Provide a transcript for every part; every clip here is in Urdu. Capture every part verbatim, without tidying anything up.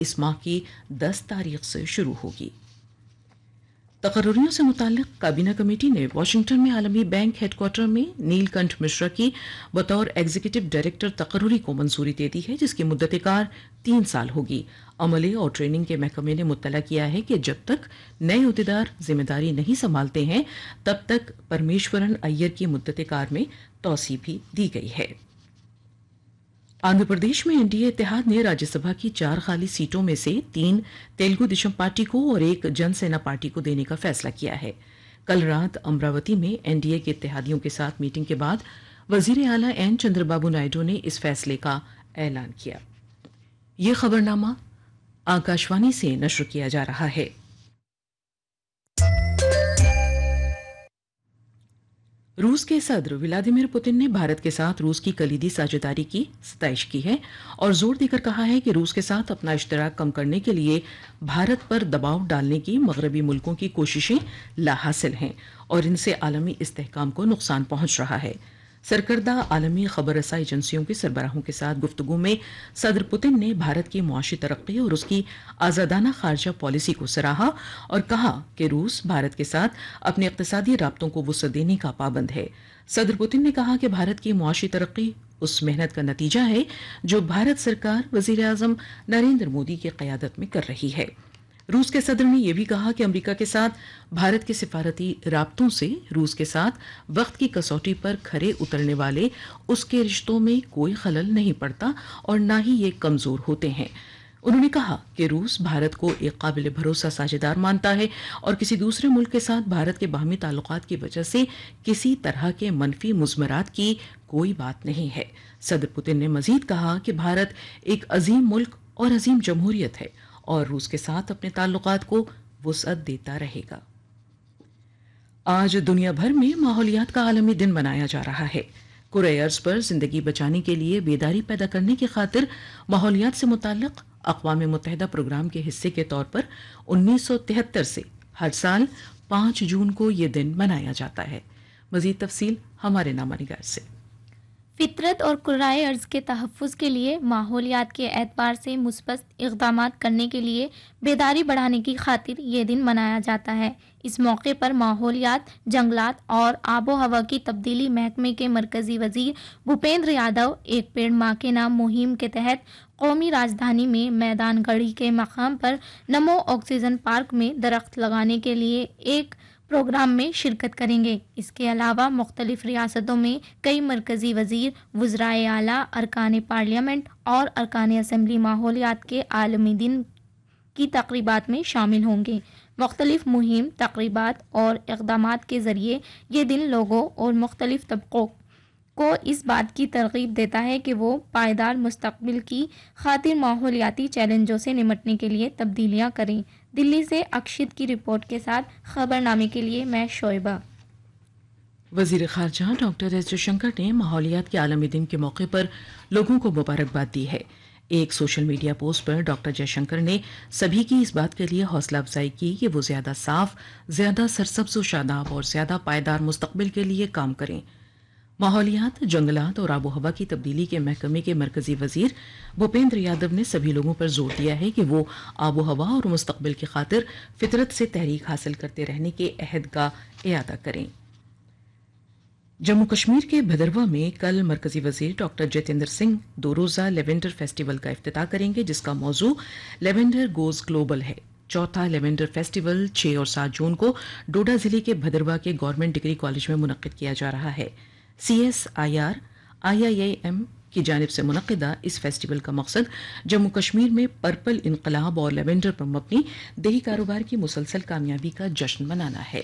اس ماہ کی دس تاریخ سے شروع ہوگی۔ تقرریوں سے متعلق کابینہ کمیٹی نے واشنگٹن میں عالمی بینک ہیڈ کوارٹر میں نیل کنٹھ مشرا کی بطور ایگزیکٹو ڈائریکٹر تقرری کو منظوری دے دی ہے، جس کی مدت کار تین سال ہوگی۔ عملے اور ٹریننگ کے محکمے نے مطلع کیا ہے کہ جب تک نئے عہدیدار ذمہ داری نہیں سنبھالتے ہیں تب تک پرمیشورن ایئر کی مدت کار میں توسیع بھی دی گئی ہے۔ آندھرا پردیش میں این ڈی اے اتحاد نے راجیہ سبھا کی چار خالی سیٹوں میں سے تین تیلگو دیشم پارٹی کو اور ایک جن سینا پارٹی کو دینے کا فیصلہ کیا ہے۔ کل رات امراوتی میں این ڈی اے کے اتحادیوں کے ساتھ میٹنگ کے بعد وزیر اعلیٰ این چندر بابو نائیڈو نے اس فیصلے کا اعلان کیا۔ یہ خبرنامہ آکاشوانی سے نشر کیا جا رہا ہے۔ روس کے صدر ولادیمیر پوتن نے بھارت کے ساتھ روس کی کلیدی ساجھیداری کی ستائش کی ہے اور زور دے کر کہا ہے کہ روس کے ساتھ اپنا اشتراک کم کرنے کے لیے بھارت پر دباؤ ڈالنے کی مغربی ملکوں کی کوششیں لا حاصل ہیں اور ان سے عالمی استحکام کو نقصان پہنچ رہا ہے۔ سرکردہ عالمی خبر رساں ایجنسیوں کے سربراہوں کے ساتھ گفتگو میں صدر پوتن نے بھارت کی معاشی ترقی اور اس کی آزادانہ خارجہ پالیسی کو سراہا اور کہا کہ روس بھارت کے ساتھ اپنے اقتصادی رابطوں کو وسعت دینے کا پابند ہے۔ صدر پوتن نے کہا کہ بھارت کی معاشی ترقی اس محنت کا نتیجہ ہے جو بھارت سرکار وزیر اعظم نریندر مودی کی قیادت میں کر رہی ہے۔ روس کے صدر نے یہ بھی کہا کہ امریکہ کے ساتھ بھارت کے سفارتی رابطوں سے روس کے ساتھ وقت کی کسوٹی پر کھرے اترنے والے اس کے رشتوں میں کوئی خلل نہیں پڑتا اور نہ ہی یہ کمزور ہوتے ہیں۔ انہوں نے کہا کہ روس بھارت کو ایک قابل بھروسہ ساجھیدار مانتا ہے اور کسی دوسرے ملک کے ساتھ بھارت کے باہمی تعلقات کی وجہ سے کسی طرح کے منفی مضمرات کی کوئی بات نہیں ہے۔ صدر پوتن نے مزید کہا کہ بھارت ایک عظیم ملک اور عظیم جمہوریت ہے اور روس کے ساتھ اپنے تعلقات کو وسعت دیتا رہے گا۔ آج دنیا بھر میں ماحولیات کا عالمی دن منایا جا رہا ہے۔ کرۂ ارض پر زندگی بچانے کے لیے بیداری پیدا کرنے کی خاطر ماحولیات سے متعلق اقوام متحدہ پروگرام کے حصے کے طور پر انیس سو تہتر سے ہر سال پانچ جون کو یہ دن منایا جاتا ہے۔ مزید تفصیل ہمارے نامہ نگار سے۔ فطرت اور کرۂ ارض کے تحفظ کے لیے ماحولیات کے اعتبار سے مثبت اقدامات کرنے کے لیے بیداری بڑھانے کی خاطر یہ دن منایا جاتا ہے۔ اس موقع پر ماحولیات، جنگلات اور آب و ہوا کی تبدیلی محکمے کے مرکزی وزیر بھوپیندر یادو ایک پیڑ ماں کے نام مہم کے تحت قومی راجدھانی میں میدان گڑھی کے مقام پر نمو آکسیجن پارک میں درخت لگانے کے لیے ایک پروگرام میں شرکت کریں گے۔ اس کے علاوہ مختلف ریاستوں میں کئی مرکزی وزیر، وزرائے اعلیٰ، ارکان پارلیمنٹ اور ارکان اسمبلی ماحولیات کے عالمی دن کی تقریبات میں شامل ہوں گے۔ مختلف مہم، تقریبات اور اقدامات کے ذریعے یہ دن لوگوں اور مختلف طبقوں کو اس بات کی ترغیب دیتا ہے کہ وہ پائیدار مستقبل کی خاطر ماحولیاتی چیلنجوں سے نمٹنے کے لیے تبدیلیاں کریں۔ دلی سے اکشت کی رپورٹ کے ساتھ خبر نامے کے لیے میں شعیبہ۔ وزیر خارجہ ڈاکٹر ایس جے شنکر نے ماحولیات کے عالمی دن کے موقع پر لوگوں کو مبارکباد دی ہے۔ ایک سوشل میڈیا پوسٹ پر ڈاکٹر جے شنکر نے سبھی کی اس بات کے لیے حوصلہ افزائی کی کہ وہ زیادہ صاف، زیادہ سرسبز و شاداب اور زیادہ پائیدار مستقبل کے لیے کام کریں۔ ماحولیات، جنگلات اور آب و ہوا کی تبدیلی کے محکمے کے مرکزی وزیر بھوپیندر یادو نے سبھی لوگوں پر زور دیا ہے کہ وہ آب و ہوا اور مستقبل کی خاطر فطرت سے تحریک حاصل کرتے رہنے کے عہد کا اعادہ کریں۔ جموں کشمیر کے بھدرواہ میں کل مرکزی وزیر ڈاکٹر جتیندر سنگھ دو روزہ لیونڈر فیسٹیول کا افتتاح کریں گے، جس کا موضوع لیونڈر گوز گلوبل ہے۔ چوتھا لیونڈر فیسٹیول چھ اور سات جون کو ڈوڈا ضلع کے بھدرواہ کے گورنمنٹ ڈگری کالج میں منعقد کیا جا رہا ہے۔ C S I R I I A M کی جانب سے منعقدہ اس فیسٹیول کا مقصد جموں کشمیر میں پرپل انقلاب اور لیونڈر پر مبنی دیہی کاروبار کی مسلسل کامیابی کا جشن منانا ہے۔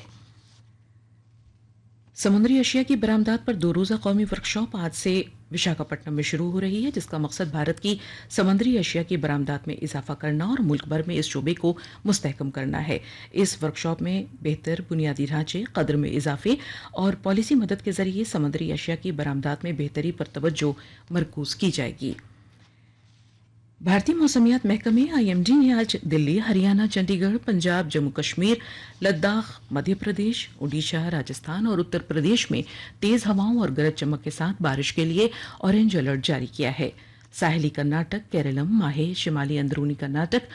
سمندری اشیاء کی برآمدات پر دو روزہ قومی ورکشاپ آج سے وشاکھاپٹنم میں شروع ہو رہی ہے، جس کا مقصد بھارت کی سمندری اشیاء کی برآمدات میں اضافہ کرنا اور ملک بھر میں اس شعبے کو مستحکم کرنا ہے۔ اس ورکشاپ میں بہتر بنیادی ڈھانچے، قدر میں اضافے اور پالیسی مدد کے ذریعے سمندری اشیاء کی برآمدات میں بہتری پر توجہ مرکوز کی جائے گی۔ بھارتی موسمیات محکمے آئی ایم ڈی نے آج دلی، ہریانہ، چنڈی گڑھ، پنجاب، جموں کشمیر، لداخ، مدھیہ پردیش، اڈیشہ، راجستھان اور اتر پردیش میں تیز ہواؤں اور گرج چمک کے ساتھ بارش کے لیے اورنج الرٹ جاری کیا ہے۔ ساحلی کرناٹک، کیرلم، ماہے، شمالی اندرونی کرناٹک